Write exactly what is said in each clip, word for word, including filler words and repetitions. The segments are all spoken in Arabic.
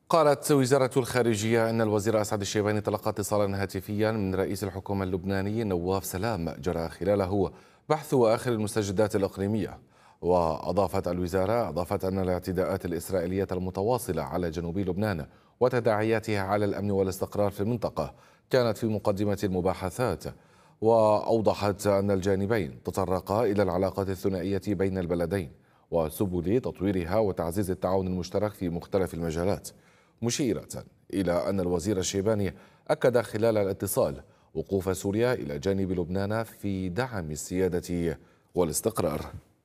قالت وزارة الخارجية أن الوزير أسعد الشيباني تلقى اتصالا هاتفيا من رئيس الحكومة اللبناني نواف سلام جرى خلاله بحث آخر المستجدات الإقليمية. وأضافت الوزارة أضافت أن الاعتداءات الإسرائيلية المتواصلة على جنوب لبنان وتداعياتها على الأمن والاستقرار في المنطقة كانت في مقدمة المباحثات. وأوضحت أن الجانبين تطرقا إلى العلاقات الثنائية بين البلدين وسبل تطويرها وتعزيز التعاون المشترك في مختلف المجالات، مشيرة إلى أن الوزير الشيباني أكد خلال الاتصال وقوف سوريا إلى جانب لبنان في دعم السيادة والاستقرار.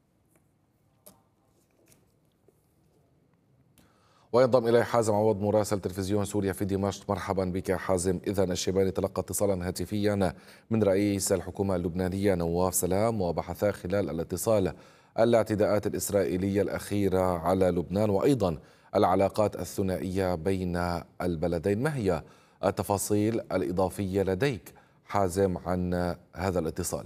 وينضم إلي حازم عوض مراسل تلفزيون سوريا في دمشق. مرحبا بك حازم. إذن الشيباني تلقى اتصالا هاتفيا من رئيس الحكومة اللبنانية نواف سلام وبحثا خلال الاتصال الاعتداءات الإسرائيلية الأخيرة على لبنان وأيضا العلاقات الثنائية بين البلدين. ما هي التفاصيل الإضافية لديك حازم عن هذا الاتصال؟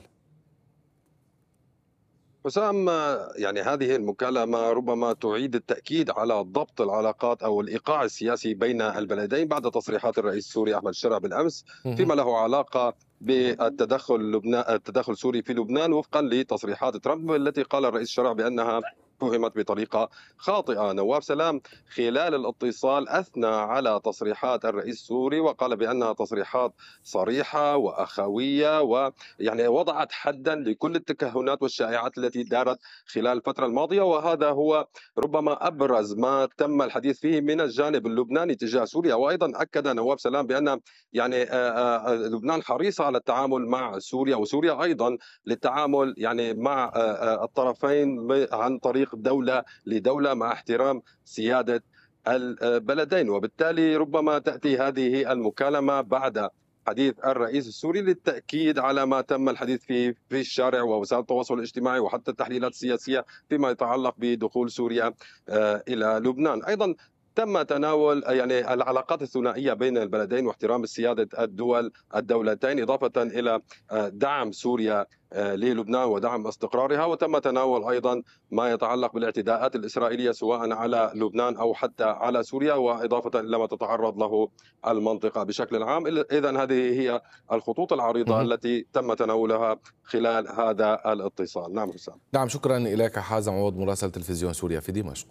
حسام، يعني هذه المكالمة ربما تعيد التأكيد على ضبط العلاقات أو الإيقاع السياسي بين البلدين بعد تصريحات الرئيس السوري أحمد الشرع بالأمس فيما له علاقة بالتدخل لبنان التدخل السوري في لبنان وفقا لتصريحات ترامب التي قال الرئيس الشرع بأنها فهمت بطريقة خاطئة. نواف سلام خلال الاتصال أثنى على تصريحات الرئيس السوري وقال بأنها تصريحات صريحة وأخوية، ويعني وضعت حدا لكل التكهنات والشائعات التي دارت خلال الفترة الماضية، وهذا هو ربما أبرز ما تم الحديث فيه من الجانب اللبناني تجاه سوريا. وأيضا أكد نواف سلام بأن يعني لبنان حريصة على التعامل مع سوريا وسوريا أيضا للتعامل يعني مع الطرفين عن طريق دولة لدولة مع احترام سيادة البلدين. وبالتالي ربما تأتي هذه المكالمة بعد حديث الرئيس السوري للتأكيد على ما تم الحديث فيه في الشارع ووسائل التواصل الاجتماعي وحتى التحليلات السياسية فيما يتعلق بدخول سوريا إلى لبنان. أيضا تم تناول يعني العلاقات الثنائية بين البلدين واحترام سيادة الدول الدولتين إضافة إلى دعم سوريا للبنان ودعم استقرارها، وتم تناول أيضا ما يتعلق بالاعتداءات الإسرائيلية سواء على لبنان أو حتى على سوريا وإضافة إلى ما تتعرض له المنطقة بشكل عام. إذن هذه هي الخطوط العريضة التي تم تناولها خلال هذا الاتصال. نعم حسام. نعم، شكرا إليك حازم عوض مراسل تلفزيون سوريا في دمشق.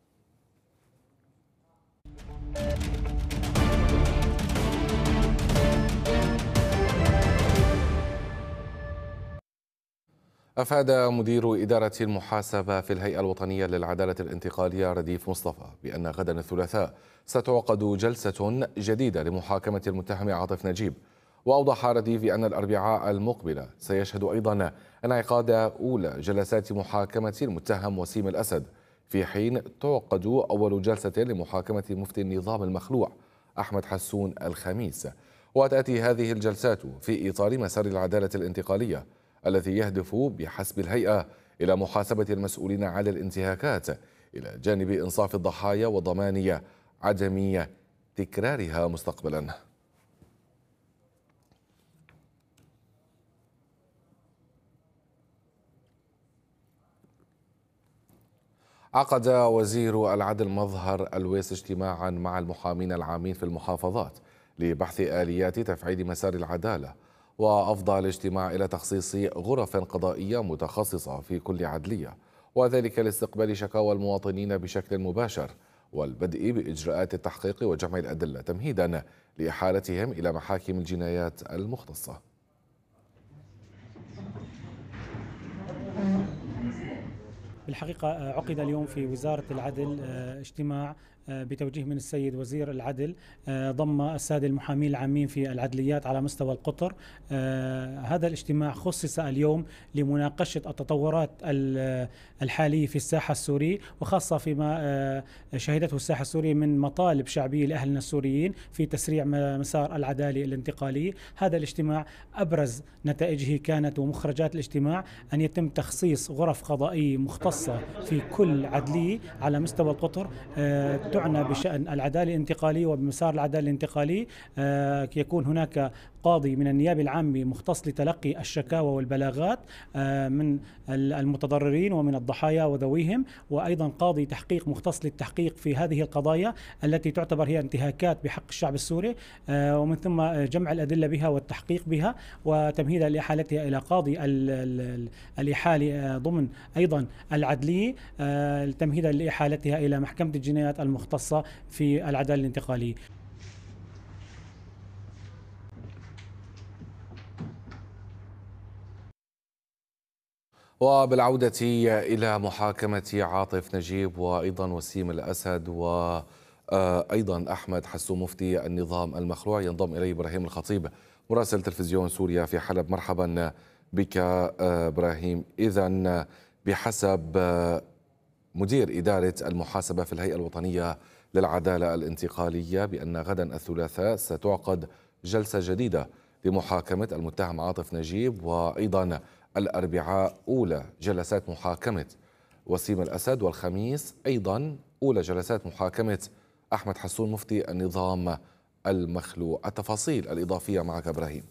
أفاد مدير إدارة المحاسبة في الهيئة الوطنية للعدالة الانتقالية رديف مصطفى بأن غدا الثلاثاء ستعقد جلسة جديدة لمحاكمة المتهم عاطف نجيب. وأوضح رديف بأن الأربعاء المقبلة سيشهد أيضا انعقاد أولى جلسات محاكمة المتهم وسيم الأسد، في حين تعقد أول جلسة لمحاكمة مفتي النظام المخلوع أحمد حسون الخميس. وتأتي هذه الجلسات في إطار مسار العدالة الانتقالية الذي يهدف بحسب الهيئة إلى محاسبة المسؤولين على الانتهاكات إلى جانب إنصاف الضحايا وضمان عدم تكرارها مستقبلا. عقد وزير العدل مظهر الويس اجتماعا مع المحامين العامين في المحافظات لبحث آليات تفعيل مسار العدالة. وأفضى الاجتماع إلى تخصيص غرف قضائية متخصصة في كل عدلية، وذلك لاستقبال شكاوى المواطنين بشكل مباشر والبدء بإجراءات التحقيق وجمع الأدلة تمهيدا لإحالتهم إلى محاكم الجنايات المختصة. بالحقيقة عقد اليوم في وزارة العدل اجتماع بتوجيه من السيد وزير العدل ضم السادة المحامين العامين في العدليات على مستوى القطر. هذا الاجتماع خصص اليوم لمناقشة التطورات الحالية في الساحة السورية، وخاصة فيما شهدته الساحة السورية من مطالب شعبية لأهلنا السوريين في تسريع مسار العدالة الانتقالية. هذا الاجتماع أبرز نتائجه كانت ومخرجات الاجتماع أن يتم تخصيص غرف قضائية مختصة في كل عدلية على مستوى القطر تعنى بشأن العدالة الانتقالية وبمسار العدالة الانتقالية. يكون هناك قاضي من النيابة العامة مختص لتلقي الشكاوى والبلاغات من المتضررين ومن الضحايا وذويهم، وأيضا قاضي تحقيق مختص للتحقيق في هذه القضايا التي تعتبر هي انتهاكات بحق الشعب السوري، ومن ثم جمع الأدلة بها والتحقيق بها وتمهيدها لإحالتها إلى قاضي الإحالة ضمن أيضا العدلية تمهيدا لإحالتها إلى محكمة الجنايات المختصة في العدالة الانتقالية. وبالعودة إلى محاكمة عاطف نجيب وأيضا وسيم الأسد وأيضا أحمد حسو مفتي النظام المخلوع، ينضم إلي إبراهيم الخطيب مراسل تلفزيون سوريا في حلب. مرحبا بك إبراهيم. إذن بحسب مدير إدارة المحاسبة في الهيئة الوطنية للعدالة الانتقالية بأن غدا الثلاثاء ستعقد جلسة جديدة لمحاكمة المتهم عاطف نجيب، وأيضا الأربعاء أولى جلسات محاكمة وسيم الأسد، والخميس أيضا أولى جلسات محاكمة أحمد حسون مفتي النظام المخلوع. التفاصيل الإضافية معك إبراهيم.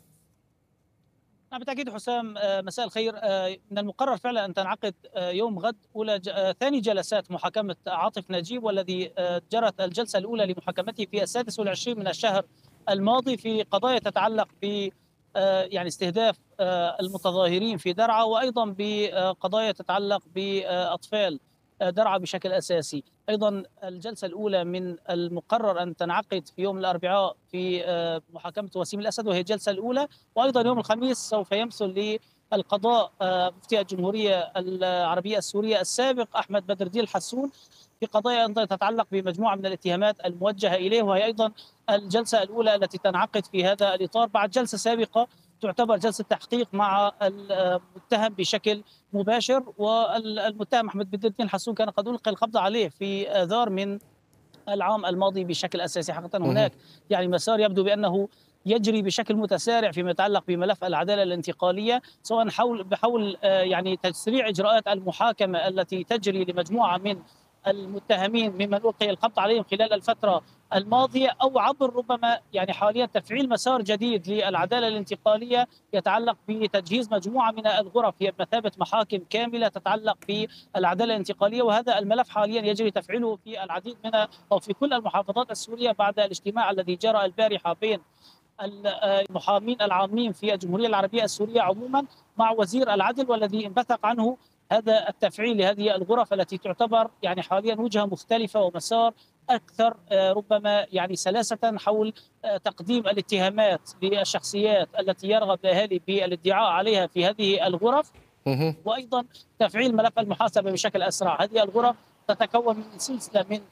نعم بالتأكيد حسام، مساء الخير. من المقرر فعلا أن تنعقد يوم غد أولى ثاني جلسات محاكمة عاطف نجيب، والذي جرت الجلسة الأولى لمحاكمته في السادس والعشرين من الشهر الماضي في قضايا تتعلق ب يعني استهداف المتظاهرين في درعا، وأيضا بقضايا تتعلق بأطفال درعا بشكل أساسي. أيضا الجلسة الأولى من المقرر أن تنعقد في يوم الأربعاء في محاكمة وسيم الأسد، وهي الجلسة الأولى، وأيضا يوم الخميس سوف يمثل للقضاء مفتي الجمهورية العربية السورية السابق أحمد بدر الدين الحسون في قضايا تتعلق بمجموعة من الاتهامات الموجهة إليه، وهي أيضا الجلسة الأولى التي تنعقد في هذا الإطار بعد جلسة سابقة تعتبر جلسة تحقيق مع المتهم بشكل مباشر. والمتهم أحمد بدر الدين الحسون كان قد ألقي القبض عليه في آذار من العام الماضي بشكل أساسي. حقيقة هناك يعني مسار يبدو بأنه يجري بشكل متسارع فيما يتعلق بملف العدالة الانتقالية، سواء حول بحول يعني تسريع إجراءات المحاكمة التي تجري لمجموعة من المتهمين ممن ألقي القبض عليهم خلال الفترة الماضية، أو عبر ربما يعني حاليا تفعيل مسار جديد للعدالة الانتقالية يتعلق بتجهيز مجموعة من الغرف هي بمثابة محاكم كاملة تتعلق بالعدالة الانتقالية. وهذا الملف حاليا يجري تفعيله في العديد من أو في كل المحافظات السورية بعد الاجتماع الذي جرى البارحة بين المحامين العامين في الجمهورية العربية السورية عموما مع وزير العدل، والذي انبثق عنه هذا التفعيل لهذه الغرف التي تعتبر يعني حاليا وجهة مختلفة ومسار أكثر ربما يعني سلاسة حول تقديم الاتهامات للشخصيات التي يرغب الأهالي بالادعاء عليها في هذه الغرف، وأيضا تفعيل ملف المحاسبة بشكل أسرع. هذه الغرف تتكون من سلسلة من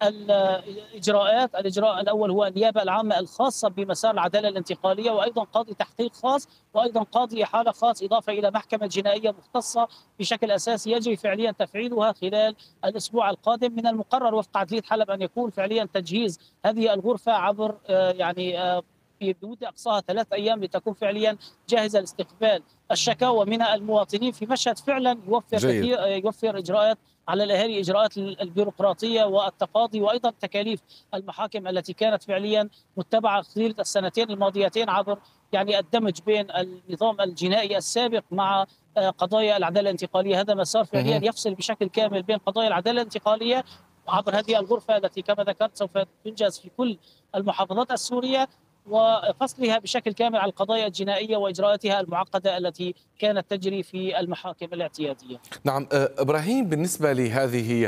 الإجراءات. الإجراء الأول هو النيابة العامة الخاصة بمسار العدالة الانتقالية، وأيضا قاضي تحقيق خاص، وأيضا قاضي إحالة خاص، إضافة إلى محكمة جنائية مختصة بشكل أساسي يجري فعليا تفعيلها خلال الأسبوع القادم. من المقرر وفق عدلية حلب أن يكون فعليا تجهيز هذه الغرفة عبر يعني بمدة أقصاها ثلاث أيام لتكون فعليا جاهزة لاستقبال الشكاوى من المواطنين في مشهد فعلا يوفر كثير يوفر إجراءات على الأهالي، إجراءات البيروقراطية والتقاضي، وأيضا تكاليف المحاكم التي كانت فعليا متبعة خلال السنتين الماضيتين عبر يعني الدمج بين النظام الجنائي السابق مع قضايا العدالة الانتقالية. هذا مسار فعليا يفصل بشكل كامل بين قضايا العدالة الانتقالية عبر هذه الغرفة التي كما ذكرت سوف تنجز في كل المحافظات السورية، وفصلها بشكل كامل على القضايا الجنائية وإجراءاتها المعقدة التي كانت تجري في المحاكم الاعتيادية. نعم إبراهيم، بالنسبة لهذه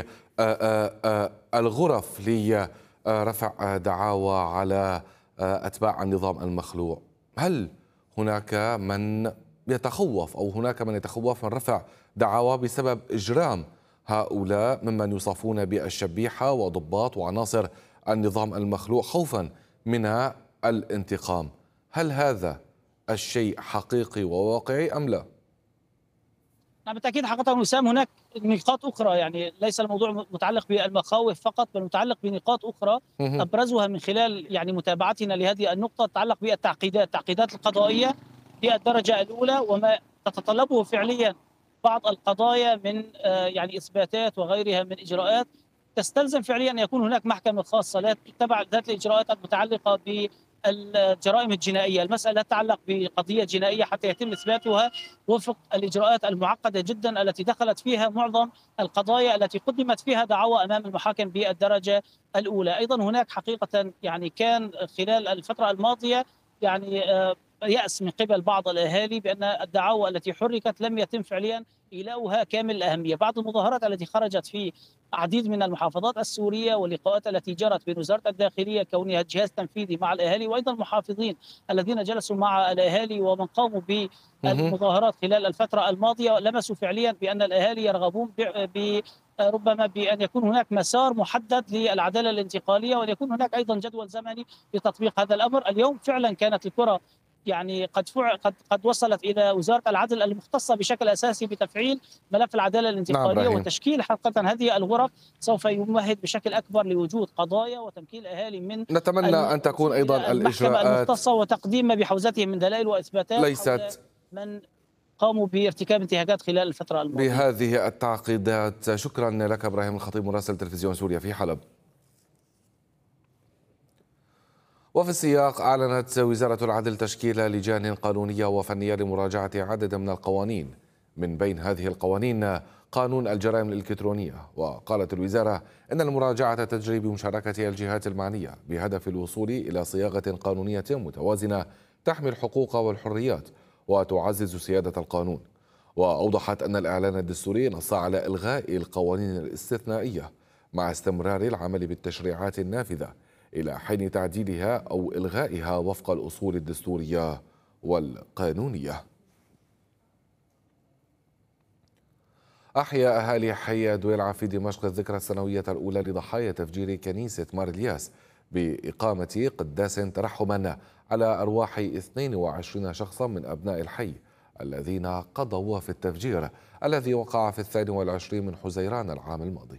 الغرف لرفع دعاوى على أتباع النظام المخلوع، هل هناك من يتخوف أو هناك من يتخوف من رفع دعاوى بسبب إجرام هؤلاء ممن يوصفون بالشبيحة وضباط وعناصر النظام المخلوع خوفا من الانتقام؟ هل هذا الشيء حقيقي وواقعي أم لا؟ نعم بالتأكيد حقيقة وسام، هناك نقاط أخرى، يعني ليس الموضوع متعلق بالمخاوف فقط بل متعلق بنقاط أخرى أبرزها من خلال يعني متابعتنا لهذه النقطة تتعلق بالتعقيدات التعقيدات القضائية في الدرجة الأولى، وما تتطلبه فعليا بعض القضايا من يعني إثباتات وغيرها من إجراءات تستلزم فعليا أن يكون هناك محكمة خاصة لا تتبع ذات الإجراءات المتعلقة ب الجرائم الجنائية. المسألة تتعلق بقضية جنائية حتى يتم إثباتها وفق الإجراءات المعقدة جدا التي دخلت فيها معظم القضايا التي قدمت فيها دعوى أمام المحاكم بالدرجة الأولى. أيضا هناك حقيقة يعني كان خلال الفترة الماضية يعني يأس من قبل بعض الأهالي بأن الدعاوى التي حركت لم يتم فعليا إيلاؤها كامل الأهمية. بعض المظاهرات التي خرجت في عديد من المحافظات السورية واللقاءات التي جرت بين وزارة الداخلية كونها جهاز تنفيذي مع الأهالي وأيضا المحافظين الذين جلسوا مع الأهالي ومن قاموا بالمظاهرات خلال الفترة الماضية لمسوا فعليا بأن الأهالي يرغبون ب ربما بأن يكون هناك مسار محدد للعدالة الانتقالية وأن يكون هناك أيضا جدول زمني لتطبيق هذا الأمر. اليوم فعلا كانت الكرة يعني قد قد قد وصلت الى وزاره العدل المختصه بشكل اساسي بتفعيل ملف العداله الانتقاليه. نعم وتشكيل حقيقه هذه الغرف سوف يمهد بشكل اكبر لوجود قضايا وتمكين الاهالي من نتمنى ان تكون ايضا الاجراءات المختصه وتقديم ما بحوزتهم من دلائل واثباتات ليست من قاموا بارتكاب انتهاكات خلال الفتره الماضيه. بهذه التعقيدات شكرا لك ابراهيم الخطيب مراسل تلفزيون سوريا في حلب. وفي السياق أعلنت وزارة العدل تشكيل لجان قانونية وفنية لمراجعة عدد من القوانين، من بين هذه القوانين قانون الجرائم الإلكترونية. وقالت الوزارة إن المراجعة تجري بمشاركة الجهات المعنية بهدف الوصول إلى صياغة قانونية متوازنة تحمي الحقوق والحريات وتعزز سيادة القانون. وأوضحت أن الإعلان الدستوري نص على إلغاء القوانين الاستثنائية مع استمرار العمل بالتشريعات النافذة إلى حين تعديلها أو إلغائها وفق الأصول الدستورية والقانونية. أحيا أهالي حي دويلعة في دمشق الذكرى السنوية الأولى لضحايا تفجير كنيسة مار الياس بإقامة قداس ترحما على أرواح اثنين وعشرين شخصا من أبناء الحي الذين قضوا في التفجير الذي وقع في الثاني والعشرين من حزيران العام الماضي.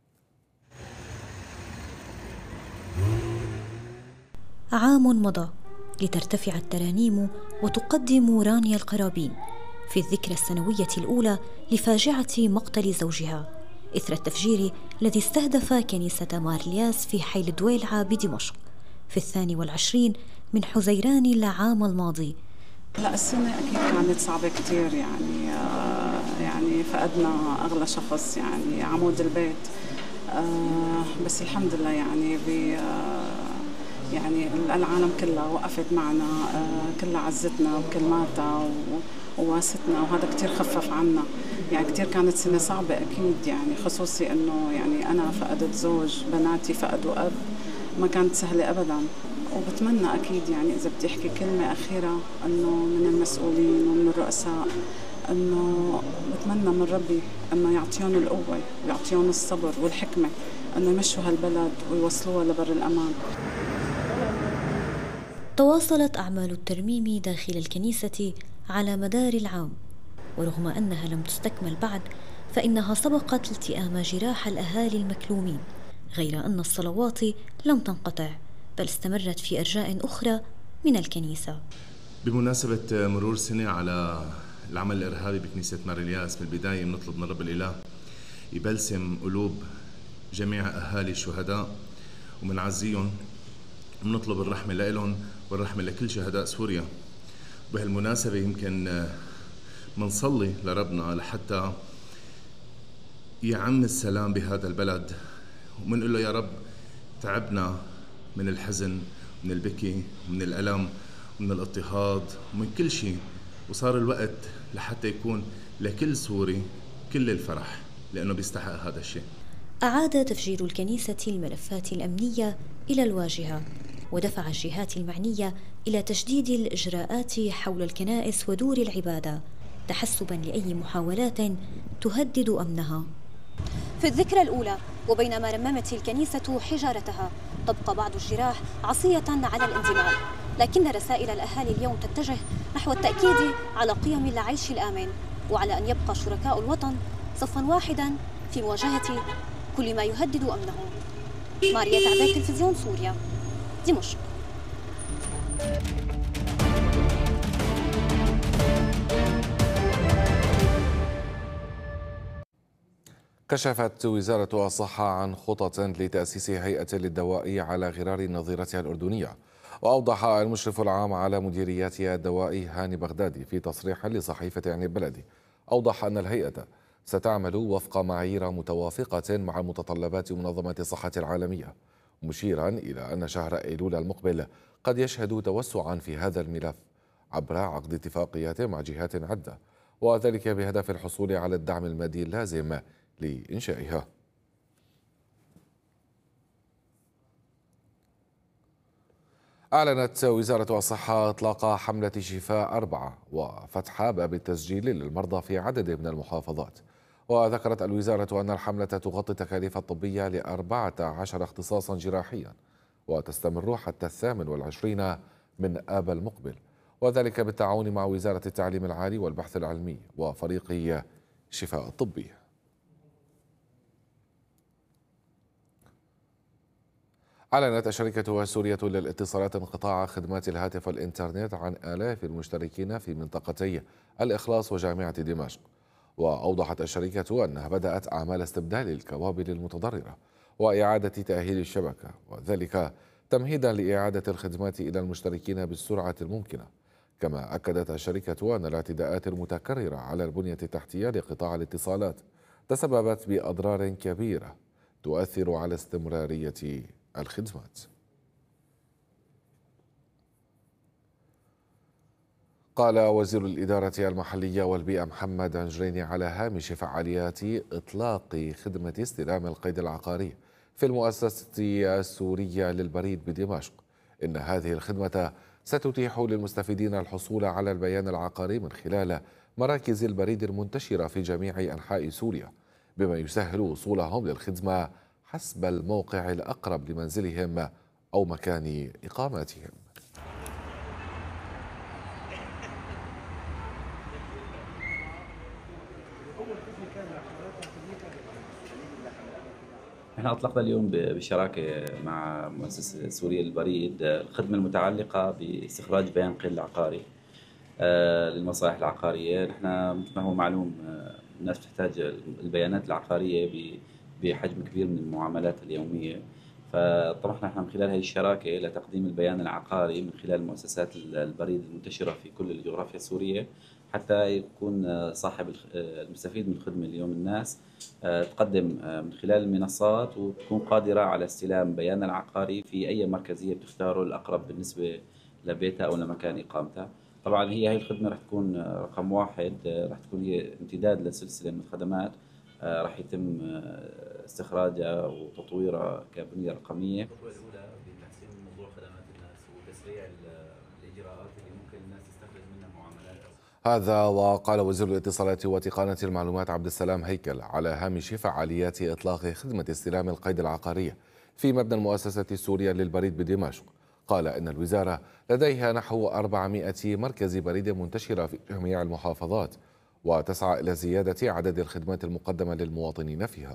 عام مضى لترتفع الترانيم وتقدم رانيا القرابين في الذكرى السنوية الأولى لفاجعة مقتل زوجها إثر التفجير الذي استهدف كنيسة مار الياس في حي دويلعة بدمشق في الثاني والعشرين من حزيران العام الماضي. لا السنة أكيد كانت صعبة كتير، يعني آه يعني فقدنا أغلى شخص، يعني عمود البيت، آه بس الحمد لله يعني ب آه يعني العالم كلها وقفت معنا، آه كلها عزتنا وكلماتها وواستنا، وهذا كتير خفف عنا. يعني كتير كانت سنة صعبة أكيد، يعني خصوصي إنه يعني أنا فقدت زوج، بناتي فقدوا أب، ما كانت سهلة أبداً. وبتمنى أكيد يعني إذا بدي أحكي كلمة أخيرة إنه من المسؤولين ومن الرؤساء، إنه بتمنى من ربي إنه يعطيهم القوة ويعطيهم الصبر والحكمة إنه يمشوا هالبلد ويوصلوها لبر الأمان. تواصلت أعمال الترميم داخل الكنيسة على مدار العام، ورغم أنها لم تستكمل بعد فإنها سبقت التئام جراح الأهالي المكلومين، غير أن الصلوات لم تنقطع بل استمرت في أرجاء أخرى من الكنيسة. بمناسبة مرور سنة على العمل الإرهابي بكنيسة مار الياس، بالبداية بنطلب من رب الإله يبلسم قلوب جميع أهالي الشهداء ومنعزيهم، بنطلب الرحمة لهم والرحمة لكل شهداء سوريا. بهالمناسبة يمكن منصلي لربنا لحتى يعم السلام بهذا البلد، ومنقول له يا رب تعبنا من الحزن، من البكي، من الألم، من الاضطهاد، ومن كل شيء، وصار الوقت لحتى يكون لكل سوري كل الفرح، لأنه بيستحق هذا الشيء. أعاد تفجير الكنيسة الملفات الأمنية إلى الواجهة، ودفع الجهات المعنية إلى تشديد الإجراءات حول الكنائس ودور العبادة تحسباً لأي محاولات تهدد أمنها. في الذكرى الأولى وبينما رممت الكنيسة حجارتها، تبقى بعض الجراح عصية على الاندماج، لكن رسائل الأهالي اليوم تتجه نحو التأكيد على قيم العيش الآمن، وعلى أن يبقى شركاء الوطن صفاً واحداً في مواجهة كل ما يهدد أمنهم. ماريا تعبير، تلفزيون سوريا، دمشق. كشفت وزارة الصحة عن خطط لتأسيس هيئة للدواء على غرار نظيرتها الأردنية. وأوضح المشرف العام على مديريات الدواء هاني بغدادي في تصريح لصحيفة يعني البلدي، أوضح أن الهيئة ستعمل وفق معايير متوافقة مع متطلبات منظمة الصحة العالمية، مشيرا إلى أن شهر أيلول المقبل قد يشهد توسعا في هذا الملف عبر عقد اتفاقيات مع جهات عدة، وذلك بهدف الحصول على الدعم المادي اللازم لإنشائها. أعلنت وزارة الصحة إطلاق حملة شفاء أربعة وفتح باب التسجيل للمرضى في عدد من المحافظات. وذكرت الوزارة أن الحملة تغطي التكاليف الطبية لأربعة عشر اختصاصا جراحيا وتستمر حتى الثامن والعشرين من آب المقبل، وذلك بالتعاون مع وزارة التعليم العالي والبحث العلمي وفريق شفاء الطبي. أعلنت الشركة السورية للاتصالات انقطاع خدمات الهاتف والإنترنت عن آلاف المشتركين في منطقتي الإخلاص وجامعة دمشق. وأوضحت الشركة أنها بدأت أعمال استبدال الكوابل المتضررة وإعادة تأهيل الشبكة، وذلك تمهيدا لإعادة الخدمات إلى المشتركين بالسرعة الممكنة. كما أكدت الشركة أن الاعتداءات المتكررة على البنية التحتية لقطاع الاتصالات تسببت بأضرار كبيرة تؤثر على استمرارية الخدمات. قال وزير الإدارة المحلية والبيئة محمد عنجريني على هامش فعاليات إطلاق خدمة استلام القيد العقاري في المؤسسة السورية للبريد بدمشق إن هذه الخدمة ستتيح للمستفيدين الحصول على البيان العقاري من خلال مراكز البريد المنتشرة في جميع أنحاء سوريا، بما يسهل وصولهم للخدمة حسب الموقع الأقرب لمنزلهم أو مكان إقامتهم. احنا اطلقنا اليوم بشراكه مع مؤسسه سوريا للبريد الخدمه المتعلقه باستخراج بيان القيد العقاري للمصالح العقاريه. نحن مثل ما هو معلوم الناس تحتاج البيانات العقاريه بحجم كبير من المعاملات اليوميه، فطرحنا نحن من خلال هذه الشراكه لتقديم البيان العقاري من خلال مؤسسات البريد المنتشره في كل الجغرافيا السوريه، حتى يكون صاحب المستفيد من الخدمه اليوم الناس تقدم من خلال المنصات وتكون قادره على استلام بيانها العقاري في اي مركزيه بتختاره الاقرب بالنسبه لبيتها او لمكان اقامتها. طبعا هي هي الخدمه رح تكون رقم واحد، رح تكون هي امتداد لسلسله من الخدمات رح يتم استخراجها وتطويرها كبنيه رقميه. الخطوه الاولى بتحسين موضوع خدمات الناس وتسريع الاجراءات اللي ممكن الناس تستخرج منها معاملات. هذا وقال وزير الاتصالات وتقنية المعلومات عبد السلام هيكل على هامش فعاليات إطلاق خدمة استلام القيد العقاري في مبنى المؤسسة السورية للبريد بدمشق. قال إن الوزارة لديها نحو أربعمائة مركز بريد منتشرة في جميع المحافظات، وتسعى إلى زيادة عدد الخدمات المقدمة للمواطنين فيها.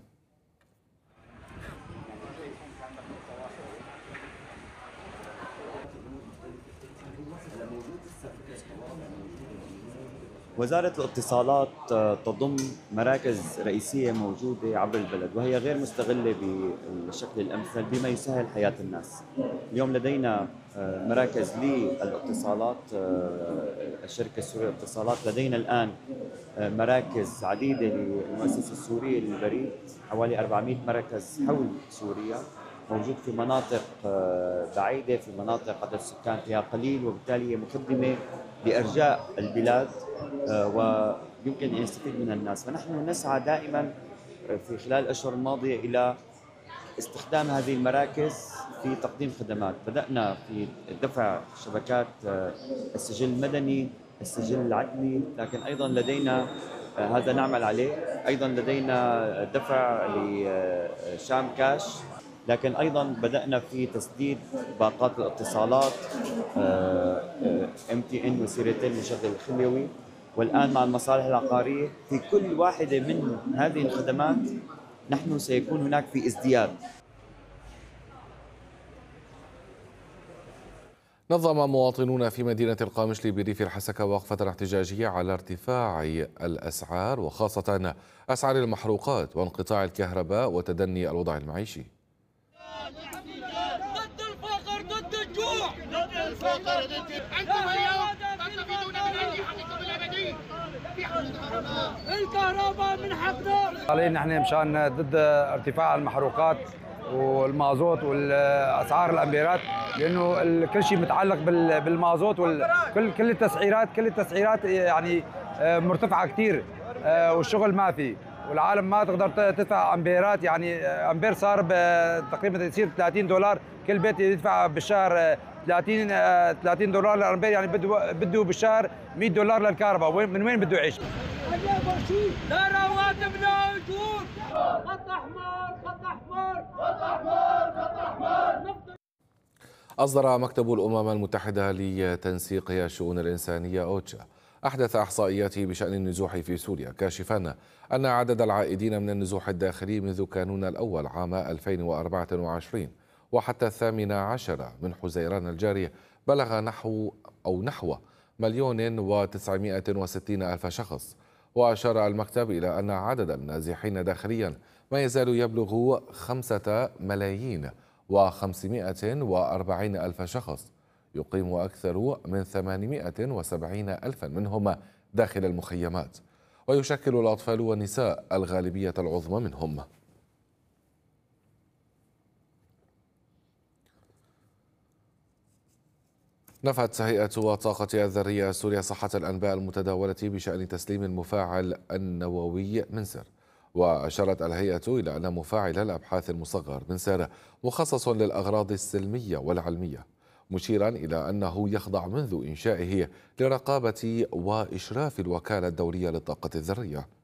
وزارة الاتصالات تضم مراكز رئيسية موجودة عبر البلد وهي غير مستغلة بالشكل الأمثل بما يسهل حياة الناس. اليوم لدينا مراكز للاتصالات، الشركة السورية للاتصالات لدينا الآن مراكز عديدة للمؤسسة السورية للبريد، حوالي أربعمائة مركز حول سوريا، موجود في مناطق بعيدة، في مناطق عدد السكان فيها قليل، وبالتالي هي مقدمة لأرجاء البلاد ويمكن أن يستفيد منها الناس. فنحن نسعى دائما في خلال الأشهر الماضية إلى استخدام هذه المراكز في تقديم خدمات. بدأنا في دفع شبكات السجل المدني، السجل العدلي، لكن أيضا لدينا هذا نعمل عليه، أيضا لدينا دفع لشام كاش، لكن أيضا بدأنا في تسديد باقات الاتصالات ام تي ان وسيرتين مشغل الخليوي، والآن مع المصالح العقارية في كل واحدة من هذه الخدمات نحن سيكون هناك في ازدياد. نظم مواطنون في مدينة القامشلي بريف الحسكة وقفة احتجاجية على ارتفاع الأسعار وخاصة أسعار المحروقات وانقطاع الكهرباء وتدني الوضع المعيشي. ضد الفقر، ضد الجوع. أنتم اليوم تستفيدون من هذه حقكم الأبدي في حق الكهرباء. الكهرباء من حقنا. حاليا نحن مشان ضد ارتفاع المحروقات والمازوت والاسعار الامبيرات، لانه كل شيء متعلق بالمازوت وكل كل التسعيرات كل التسعيرات يعني مرتفعه كثير، والشغل ما في، والعالم ما تقدر تدفع امبيرات. يعني امبير صار تقريبا يصير ثلاثين دولار، كل بيت يدفع بالشهر ثلاثين ثلاثين دولار للامبير، يعني بده بده بالشهر مئة دولار للكهرباء. من وين بده يعيش؟ لا رواتب لا اجور. خط احمر خط احمر خط احمر خط احمر. أصدر مكتب الأمم المتحدة لتنسيق الشؤون الإنسانية أوتشا أحدث إحصائياته بشأن النزوح في سوريا، كاشفا أن عدد العائدين من النزوح الداخلي منذ كانون الأول عام ألفين وأربعة وعشرين وحتى الثامن عشر من حزيران الجاري بلغ نحو أو نحو مليون وتسعمائة وستين ألف شخص. وأشار المكتب إلى أن عدد النازحين داخليا ما يزال يبلغ خمسة ملايين وخمسمائة وأربعين ألف شخص، يقيم أكثر من ثمانمائة وسبعين ألفا منهم داخل المخيمات، ويشكل الأطفال والنساء الغالبية العظمى منهم. نفت هيئة الطاقة الذرية السورية صحة الأنباء المتداولة بشأن تسليم المفاعل النووي منسر. وأشارت الهيئة إلى أن مفاعل الأبحاث المصغر منسر مخصص للأغراض السلمية والعلمية، مشيرا إلى أنه يخضع منذ إنشائه لرقابة وإشراف الوكالة الدولية للطاقة الذرية.